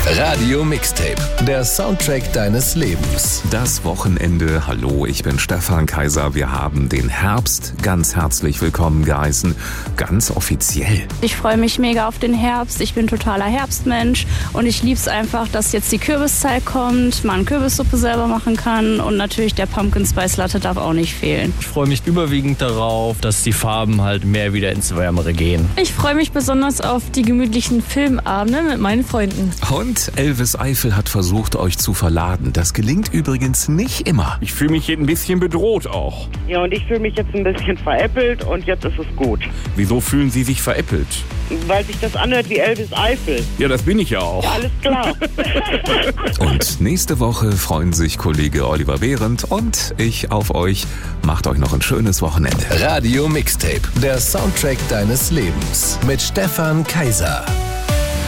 Radio Mixtape, der Soundtrack deines Lebens. Das Wochenende. Hallo, ich bin Stefan Kaiser. Wir haben den Herbst ganz herzlich willkommen geheißen. Ganz offiziell. Ich freue mich mega auf den Herbst. Ich bin totaler Herbstmensch und ich liebe es einfach, dass jetzt die Kürbiszeit kommt, man Kürbissuppe selber machen kann und natürlich der Pumpkin Spice Latte darf auch nicht fehlen. Ich freue mich überwiegend darauf, dass die Farben halt mehr wieder ins Wärmere gehen. Ich freue mich besonders auf die gemütlichen Filmabende mit meinen Freunden. Und Elvis Eifel hat versucht, euch zu verladen. Das gelingt übrigens nicht immer. Ich fühle mich ein bisschen bedroht auch. Ja, und ich fühle mich jetzt ein bisschen veräppelt und jetzt ist es gut. Wieso fühlen Sie sich veräppelt? Weil sich das anhört wie Elvis Eifel. Ja, das bin ich ja auch. Ja, alles klar. Und nächste Woche freuen sich Kollege Oliver Behrendt und ich auf euch. Macht euch noch ein schönes Wochenende. Radio Mixtape, der Soundtrack deines Lebens mit Stefan Kaiser.